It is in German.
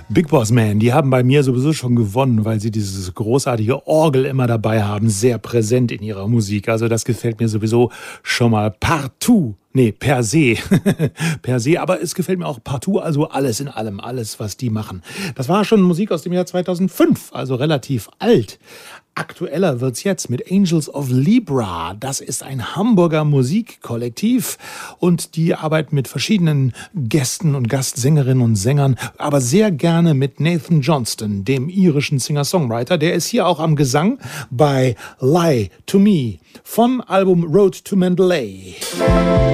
Big Boss Man, die haben bei mir sowieso schon gewonnen, weil sie dieses großartige Orgel immer dabei haben, sehr präsent in ihrer Musik. Also das gefällt mir sowieso schon mal partout. Nee, per se. Per se, aber es gefällt mir auch partout, also alles in allem, alles, was die machen. Das war schon Musik aus dem Jahr 2005, also relativ alt. Aktueller wird's jetzt mit Angels of Libra. Das ist ein Hamburger Musikkollektiv und die arbeiten mit verschiedenen Gästen und Gastsängerinnen und Sängern, aber sehr gerne mit Nathan Johnston, dem irischen Singer-Songwriter. Der ist hier auch am Gesang bei Lie to Me vom Album Road to Mandalay.